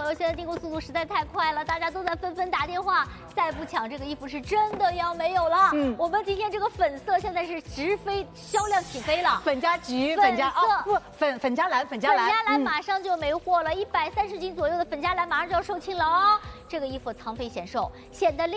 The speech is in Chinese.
友，现在订购速度实在太快了，大家都在纷纷打电话，再不抢这个衣服是真的要没有了。我们今天这个粉色现在是直飞，销量起飞了。 粉加橘， 粉加粉加蓝， 粉加蓝马上就没货了，130斤左右的粉加蓝马上就要售罄了哦。这个衣服藏肥显瘦，显得